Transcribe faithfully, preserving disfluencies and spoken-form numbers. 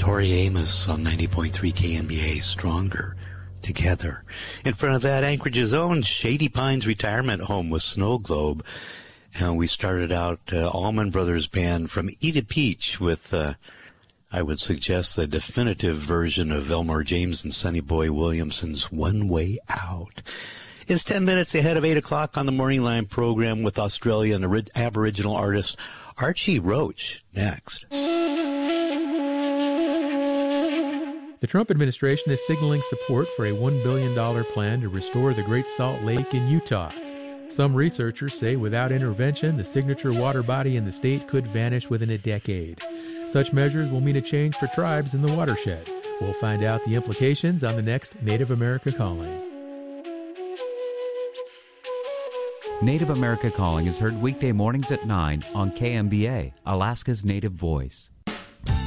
Tori Amos on ninety point three K N B A, Stronger Together. In front of that, Anchorage's own Shady Pines Retirement Home with Snow Globe. And we started out uh, Allman Brothers Band from Eat a Peach with, uh, I would suggest, the definitive version of Elmore James and Sonny Boy Williamson's One Way Out. It's ten minutes ahead of eight o'clock on the Morning Line program with Australian Aboriginal artist Archie Roach next. The Trump administration is signaling support for a one billion dollars plan to restore the Great Salt Lake in Utah. Some researchers say without intervention, the signature water body in the state could vanish within a decade. Such measures will mean a change for tribes in the watershed. We'll find out the implications on the next Native America Calling. Native America Calling is heard weekday mornings at nine on K M B A, Alaska's Native Voice.